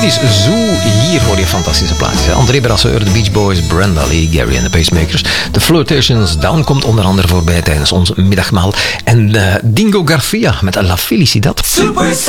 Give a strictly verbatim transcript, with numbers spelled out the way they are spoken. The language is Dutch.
is Zoo. Hier hoor je fantastische plaatjes. André Brasseur, de Beach Boys, Brenda Lee, Gary en de Pacemakers. De Flirtations Down komt onder andere voorbij tijdens ons middagmaal. En uh, Dingo Garcia met La Felicidad. Super